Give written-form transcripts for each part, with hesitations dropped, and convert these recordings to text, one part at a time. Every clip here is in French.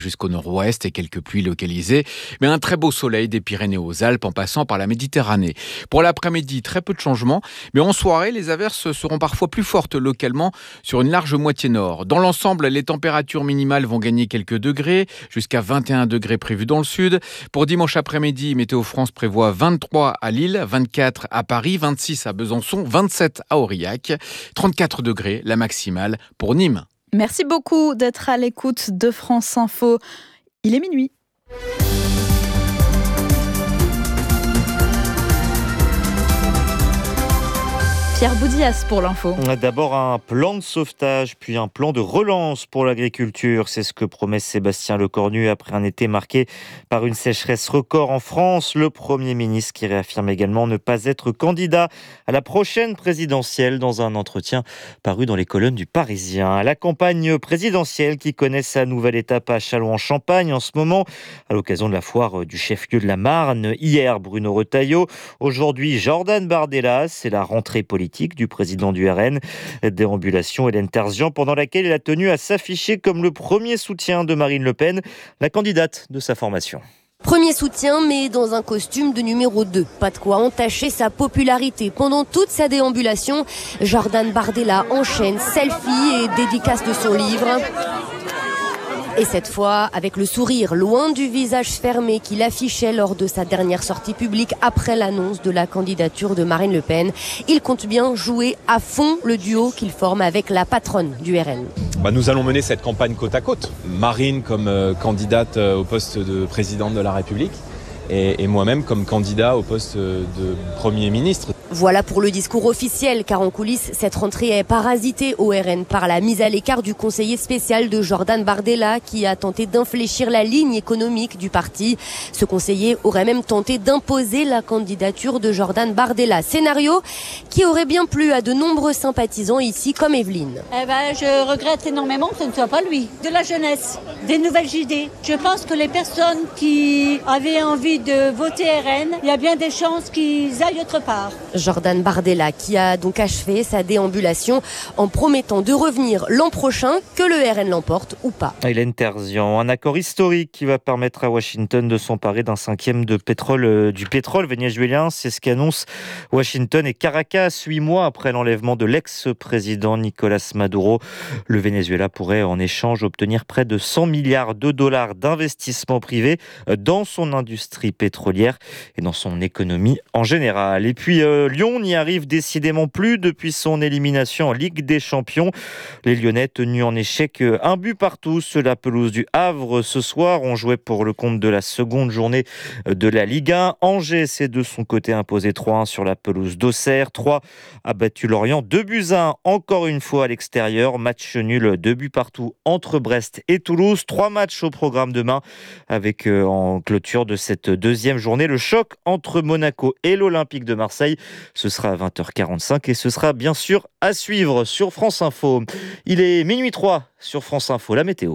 jusqu'au nord-ouest et quelques pluies localisées, mais un très beau soleil des Pyrénées aux Alpes en passant par la Méditerranée. Pour l'après-midi, très peu de changements, mais en soirée, les averses seront parfois plus fortes localement sur une large moitié nord. Dans l'ensemble, les températures minimales vont gagner quelques degrés, jusqu'à 21 degrés prévus dans le sud. Pour dimanche après-midi, Météo France prévoit 23 à Lille, 24 à Paris, 26 à Besançon, 27 à Aurillac, 34 degrés la maximale pour Nîmes. Merci beaucoup d'être à l'écoute de France Info. Il est minuit. Pierre Boudias pour l'info. D'abord un plan de sauvetage, puis un plan de relance pour l'agriculture. C'est ce que promet Sébastien Lecornu après un été marqué par une sécheresse record en France. Le Premier ministre qui réaffirme également ne pas être candidat à la prochaine présidentielle dans un entretien paru dans les colonnes du Parisien. La campagne présidentielle qui connaît sa nouvelle étape à Châlons-en-Champagne en ce moment, à l'occasion de la foire du chef-lieu de la Marne. Hier, Bruno Retailleau. Aujourd'hui, Jordan Bardella. C'est la rentrée politique du président du RN. Déambulation Hélène Terzian, pendant laquelle il a tenu à s'afficher comme le premier soutien de Marine Le Pen, la candidate de sa formation. Premier soutien, mais dans un costume de numéro 2. Pas de quoi entacher sa popularité. Pendant toute sa déambulation, Jordan Bardella enchaîne selfie et dédicace de son livre. Et cette fois, avec le sourire loin du visage fermé qu'il affichait lors de sa dernière sortie publique après l'annonce de la candidature de Marine Le Pen, il compte bien jouer à fond le duo qu'il forme avec la patronne du RN. Nous allons mener cette campagne côte à côte. Marine comme candidate au poste de présidente de la République et moi-même comme candidat au poste de Premier ministre. Voilà pour le discours officiel, car en coulisses, cette rentrée est parasitée au RN par la mise à l'écart du conseiller spécial de Jordan Bardella qui a tenté d'infléchir la ligne économique du parti. Ce conseiller aurait même tenté d'imposer la candidature de Jordan Bardella. Scénario qui aurait bien plu à de nombreux sympathisants ici comme Evelyne. Je regrette énormément que ce ne soit pas lui. De la jeunesse, des nouvelles idées. Je pense que les personnes qui avaient envie de voter RN, il y a bien des chances qu'ils aillent autre part. Jordan Bardella qui a donc achevé sa déambulation en promettant de revenir l'an prochain, que le RN l'emporte ou pas. Hélène Terzian, un accord historique qui va permettre à Washington de s'emparer d'un cinquième du pétrole vénézuélien. C'est ce qu'annoncent Washington et Caracas 8 mois après l'enlèvement de l'ex-président Nicolas Maduro. Le Venezuela pourrait en échange obtenir près de 100 milliards de dollars d'investissement privé dans son industrie pétrolière et dans son économie en général. Et puis Lyon n'y arrive décidément plus depuis son élimination en Ligue des Champions. Les Lyonnais tenus en échec 1 but partout sur la pelouse du Havre. Ce soir, on jouait pour le compte de la seconde journée de la Ligue 1. Angers s'est de son côté imposé 3-1 sur la pelouse d'Auxerre. 3 a battu Lorient 2-1 encore une fois à l'extérieur. Match nul 2 buts partout entre Brest et Toulouse. 3 matchs au programme demain avec en clôture de cette deuxième journée le choc entre Monaco et l'Olympique de Marseille. Ce sera à 20h45 et ce sera bien sûr à suivre sur France Info. Il est minuit 3 sur France Info, la météo.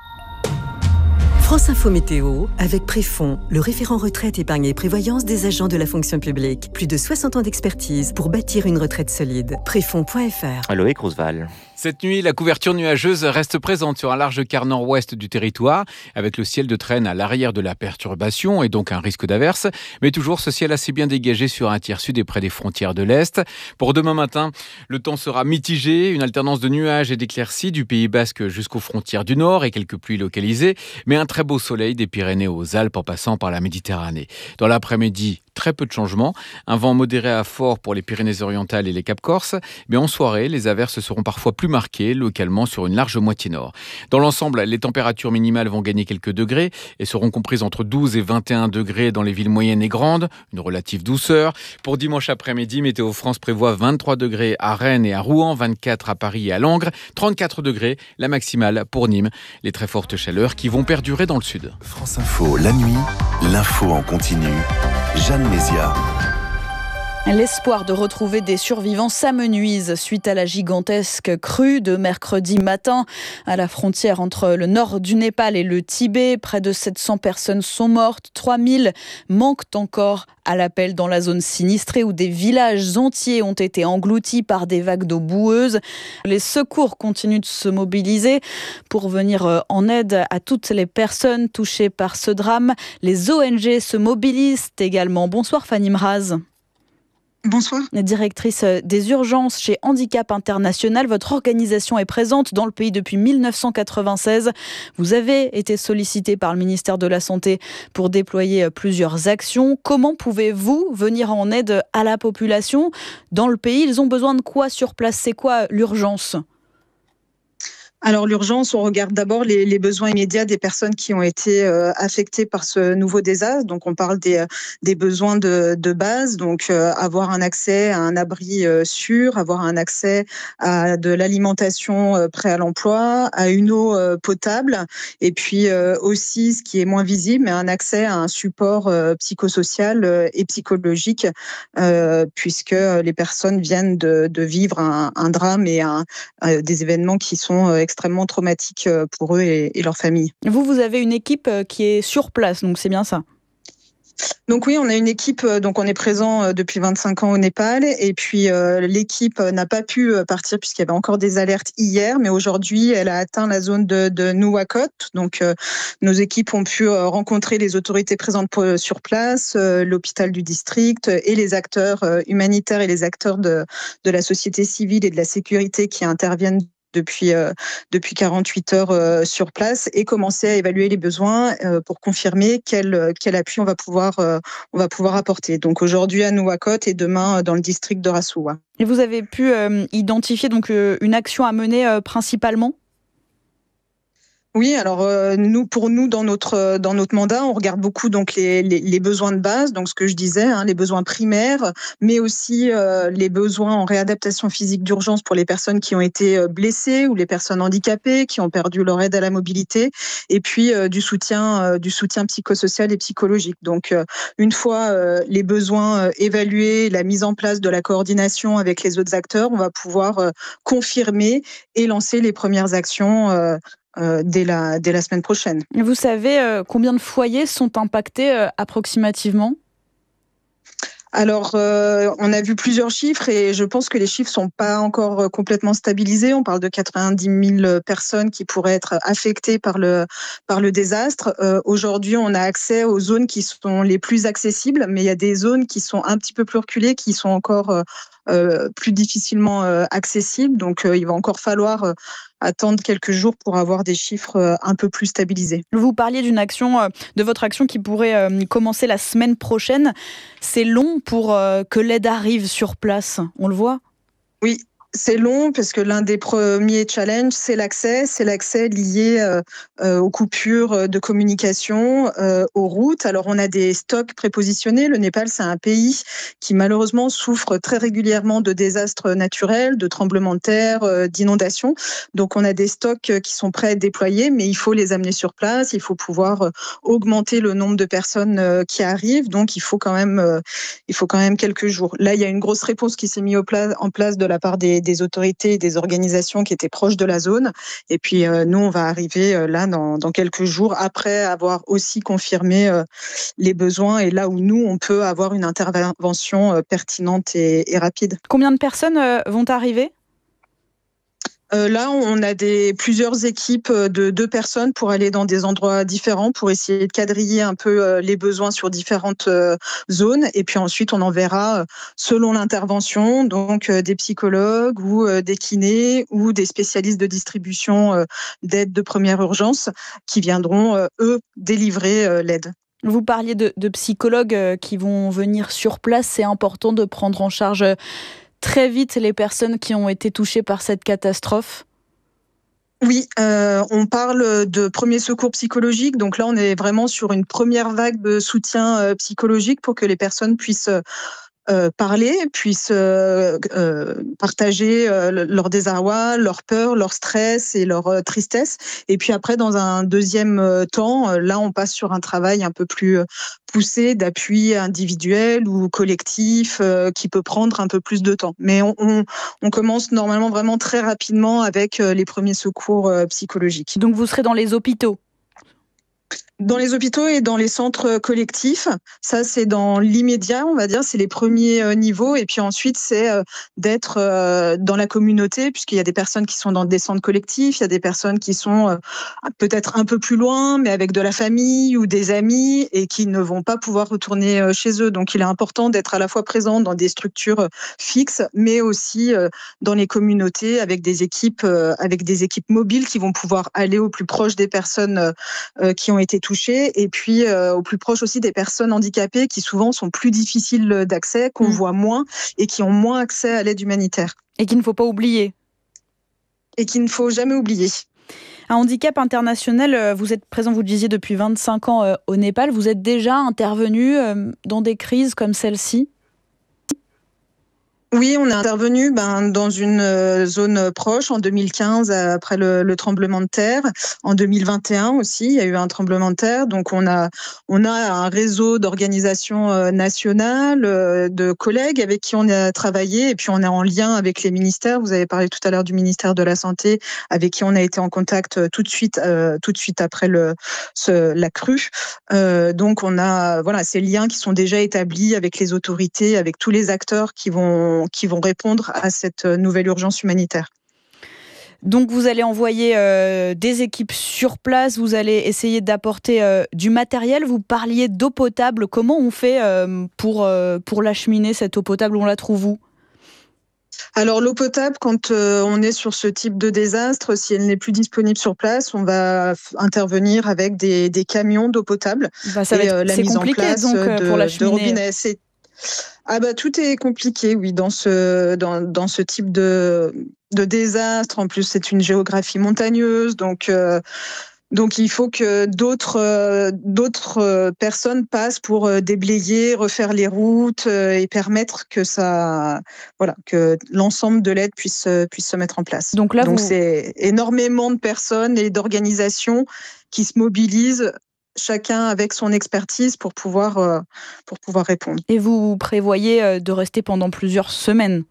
France Info Météo, avec Préfond, le référent retraite, épargne et prévoyance des agents de la fonction publique. Plus de 60 ans d'expertise pour bâtir une retraite solide. Préfond.fr. Loïc Roosevelt. Cette nuit, la couverture nuageuse reste présente sur un large quart nord-ouest du territoire, avec le ciel de traîne à l'arrière de la perturbation et donc un risque d'averse. Mais toujours ce ciel assez bien dégagé sur un tiers sud et près des frontières de l'Est. Pour demain matin, le temps sera mitigé, une alternance de nuages et d'éclaircies du Pays Basque jusqu'aux frontières du nord et quelques pluies localisées, mais un très beau soleil des Pyrénées aux Alpes en passant par la Méditerranée. Dans l'après-midi, très peu de changements, un vent modéré à fort pour les Pyrénées-Orientales et les Cap-Corse, mais en soirée, les averses seront parfois plus marquées, localement sur une large moitié nord. Dans l'ensemble, les températures minimales vont gagner quelques degrés et seront comprises entre 12 et 21 degrés dans les villes moyennes et grandes, une relative douceur. Pour dimanche après-midi, Météo France prévoit 23 degrés à Rennes et à Rouen, 24 à Paris et à Langres, 34 degrés, la maximale pour Nîmes. Les très fortes chaleurs qui vont perdurer dans le sud. France Info, la nuit, l'info en continu. Jeanne Mézia. L'espoir de retrouver des survivants s'amenuise suite à la gigantesque crue de mercredi matin à la frontière entre le nord du Népal et le Tibet. Près de 700 personnes sont mortes, 3000 manquent encore à l'appel dans la zone sinistrée où des villages entiers ont été engloutis par des vagues d'eau boueuse. Les secours continuent de se mobiliser pour venir en aide à toutes les personnes touchées par ce drame. Les ONG se mobilisent également. Bonsoir Fanny Mraz. Bonsoir. Directrice des urgences chez Handicap International, votre organisation est présente dans le pays depuis 1996. Vous avez été sollicité par le ministère de la Santé pour déployer plusieurs actions. Comment pouvez-vous venir en aide à la population dans le pays? Ils ont besoin de quoi sur place? C'est quoi l'urgence? Alors l'urgence, on regarde d'abord les besoins immédiats des personnes qui ont été affectées par ce nouveau désastre. Donc on parle des besoins de base, donc avoir un accès à un abri sûr, avoir un accès à de l'alimentation prêt à l'emploi, à une eau potable, et puis aussi, ce qui est moins visible, mais un accès à un support psychosocial et psychologique, puisque les personnes viennent de vivre un drame et des événements qui sont extrêmement traumatique pour eux et leur famille. Vous avez une équipe qui est sur place, donc c'est bien ça? Donc oui, on a une équipe, donc on est présent depuis 25 ans au Népal, et puis l'équipe n'a pas pu partir puisqu'il y avait encore des alertes hier, mais aujourd'hui elle a atteint la zone de Nuwakot. Donc nos équipes ont pu rencontrer les autorités présentes sur place, l'hôpital du district et les acteurs humanitaires et les acteurs de la société civile et de la sécurité qui interviennent depuis 48 heures sur place, et commencer à évaluer les besoins pour confirmer quel appui on va pouvoir apporter. Donc aujourd'hui à Nuwakot et demain dans le district de Rasuwa. Et vous avez pu identifier donc une action à mener principalement? Oui, alors pour nous dans notre mandat, on regarde beaucoup donc les besoins de base, donc ce que je disais, les besoins primaires, mais aussi les besoins en réadaptation physique d'urgence pour les personnes qui ont été blessées ou les personnes handicapées qui ont perdu leur aide à la mobilité, et puis du soutien psychosocial et psychologique. Donc une fois les besoins évalués, la mise en place de la coordination avec les autres acteurs, on va pouvoir confirmer et lancer les premières actions dès la semaine prochaine. Vous savez combien de foyers sont impactés approximativement? Alors, on a vu plusieurs chiffres et je pense que les chiffres sont pas encore complètement stabilisés. On parle de 90 000 personnes qui pourraient être affectées par le désastre. Aujourd'hui, on a accès aux zones qui sont les plus accessibles, mais il y a des zones qui sont un petit peu plus reculées, qui sont encore plus difficilement accessibles. Donc, il va encore falloir attendre quelques jours pour avoir des chiffres un peu plus stabilisés. Vous parliez de votre action qui pourrait commencer la semaine prochaine. C'est long pour que l'aide arrive sur place, on le voit? Oui. C'est long parce que l'un des premiers challenges, c'est l'accès lié aux coupures de communication, aux routes. Alors on a des stocks prépositionnés. Le Népal, c'est un pays qui malheureusement souffre très régulièrement de désastres naturels, de tremblements de terre, d'inondations. Donc on a des stocks qui sont prêts à être déployés, mais il faut les amener sur place. Il faut pouvoir augmenter le nombre de personnes qui arrivent. Donc il faut quand même quelques jours. Là, il y a une grosse réponse qui s'est mise en place de la part des autorités et des organisations qui étaient proches de la zone. Et puis, nous, on va arriver là dans quelques jours après avoir aussi confirmé les besoins et là où nous, on peut avoir une intervention pertinente et rapide. Combien de personnes vont arriver ? Là, on a plusieurs équipes de 2 personnes pour aller dans des endroits différents pour essayer de quadriller un peu les besoins sur différentes zones. Et puis ensuite, on enverra selon l'intervention, donc des psychologues ou des kinés ou des spécialistes de distribution d'aide de première urgence qui viendront, eux, délivrer l'aide. Vous parliez de psychologues qui vont venir sur place. C'est important de prendre en charge très vite les personnes qui ont été touchées par cette catastrophe? Oui, on parle de premier secours psychologique. Donc là, on est vraiment sur une première vague de soutien psychologique pour que les personnes puissent parler, puissent partager leur désarroi, leur peur, leur stress et leur tristesse. Et puis après, dans un deuxième temps, là, on passe sur un travail un peu plus poussé d'appui individuel ou collectif qui peut prendre un peu plus de temps. Mais on commence normalement vraiment très rapidement avec les premiers secours psychologiques. Donc vous serez dans les hôpitaux? Dans les hôpitaux et dans les centres collectifs, ça c'est dans l'immédiat, on va dire, c'est les premiers niveaux. Et puis ensuite, c'est d'être dans la communauté, puisqu'il y a des personnes qui sont dans des centres collectifs, il y a des personnes qui sont peut-être un peu plus loin, mais avec de la famille ou des amis et qui ne vont pas pouvoir retourner chez eux. Donc il est important d'être à la fois présent dans des structures fixes, mais aussi dans les communautés avec des équipes mobiles qui vont pouvoir aller au plus proche des personnes qui ont été touchées, et puis au plus proche aussi des personnes handicapées qui souvent sont plus difficiles d'accès, qu'on voit moins et qui ont moins accès à l'aide humanitaire. Et qu'il ne faut pas oublier. Et qu'il ne faut jamais oublier. Un handicap international, vous êtes présent, vous le disiez, depuis 25 ans au Népal. Vous êtes déjà intervenu dans des crises comme celle-ci ? Oui, on est intervenu dans une zone proche en 2015 après le tremblement de terre. En 2021 aussi, il y a eu un tremblement de terre. Donc on a un réseau d'organisations nationales, de collègues avec qui on a travaillé, et puis on est en lien avec les ministères. Vous avez parlé tout à l'heure du ministère de la Santé, avec qui on a été en contact tout de suite après la crue. Donc on a ces liens qui sont déjà établis avec les autorités, avec tous les acteurs qui vont répondre à cette nouvelle urgence humanitaire. Donc vous allez envoyer des équipes sur place, vous allez essayer d'apporter du matériel. Vous parliez d'eau potable. Comment on fait pour l'acheminer, cette eau potable? On la trouve où? Alors l'eau potable, quand on est sur ce type de désastre, si elle n'est plus disponible sur place, on va intervenir avec des camions d'eau potable. C'est compliqué donc pour l'acheminer. Robinets. Tout est compliqué, oui, dans ce type de désastre. En plus, c'est une géographie montagneuse, donc il faut que d'autres personnes passent pour déblayer, refaire les routes et permettre que l'ensemble de l'aide puisse se mettre en place. Donc c'est énormément de personnes et d'organisations qui se mobilisent, chacun avec son expertise pour pouvoir répondre. Et vous prévoyez de rester pendant plusieurs semaines?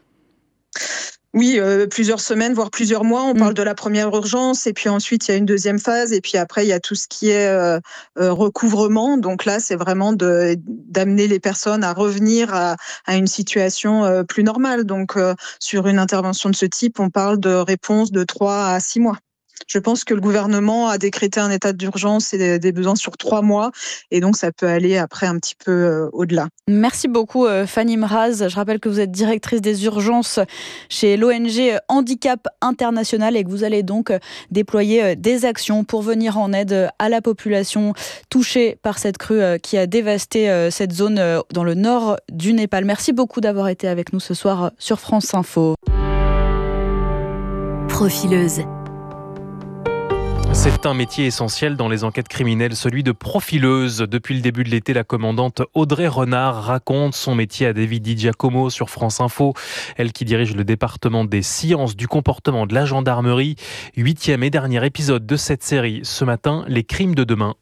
Oui, plusieurs semaines, voire plusieurs mois. On parle de la première urgence, et puis ensuite il y a une deuxième phase, et puis après il y a tout ce qui est recouvrement. Donc là, c'est vraiment d'amener les personnes à revenir à une situation plus normale. Donc sur une intervention de ce type, on parle de réponse de 3 à 6 mois. Je pense que le gouvernement a décrété un état d'urgence et des besoins sur 3 mois, et donc ça peut aller après un petit peu au-delà. Merci beaucoup Fanny Mraz. Je rappelle que vous êtes directrice des urgences chez l'ONG Handicap International et que vous allez donc déployer des actions pour venir en aide à la population touchée par cette crue qui a dévasté cette zone dans le nord du Népal. Merci beaucoup d'avoir été avec nous ce soir sur France Info. Profileuse. C'est un métier essentiel dans les enquêtes criminelles, celui de profileuse. Depuis le début de l'été, la commandante Audrey Renard raconte son métier à David Di Giacomo sur France Info. Elle qui dirige le département des sciences du comportement de la gendarmerie. 8e et dernier épisode de cette série. Ce matin, les crimes de demain.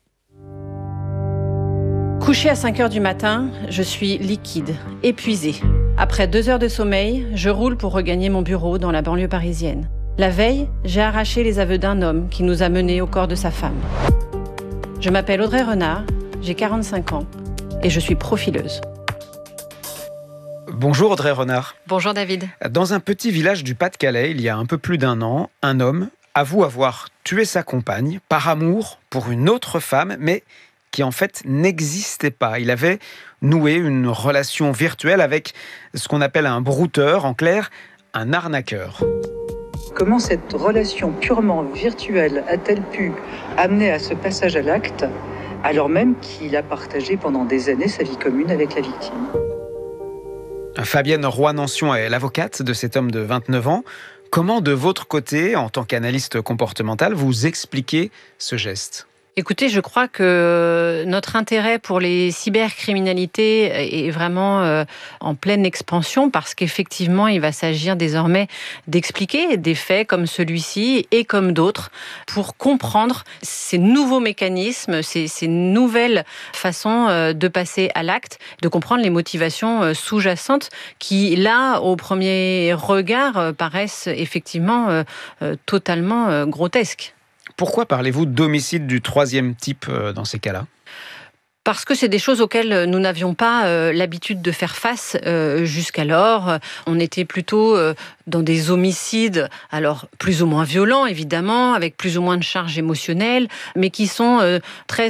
Couchée à 5h du matin, je suis liquide, épuisée. Après 2 heures de sommeil, je roule pour regagner mon bureau dans la banlieue parisienne. La veille, j'ai arraché les aveux d'un homme qui nous a menés au corps de sa femme. Je m'appelle Audrey Renard, j'ai 45 ans et je suis profileuse. Bonjour Audrey Renard. Bonjour David. Dans un petit village du Pas-de-Calais, il y a un peu plus d'1 an, un homme avoue avoir tué sa compagne par amour pour une autre femme, mais qui en fait n'existait pas. Il avait noué une relation virtuelle avec ce qu'on appelle un brouteur, en clair, un arnaqueur. Comment cette relation purement virtuelle a-t-elle pu amener à ce passage à l'acte, alors même qu'il a partagé pendant des années sa vie commune avec la victime ? Fabienne Roy-Nancion est l'avocate de cet homme de 29 ans. Comment, de votre côté, en tant qu'analyste comportemental, vous expliquez ce geste ? Écoutez, je crois que notre intérêt pour les cybercriminalités est vraiment en pleine expansion parce qu'effectivement, il va s'agir désormais d'expliquer des faits comme celui-ci et comme d'autres pour comprendre ces nouveaux mécanismes, ces nouvelles façons de passer à l'acte, de comprendre les motivations sous-jacentes qui, là, au premier regard, paraissent effectivement totalement grotesques. Pourquoi parlez-vous d'homicide du troisième type dans ces cas-là ? Parce que c'est des choses auxquelles nous n'avions pas l'habitude de faire face jusqu'alors. On était plutôt dans des homicides, alors plus ou moins violents évidemment, avec plus ou moins de charges émotionnelles, mais qui sont très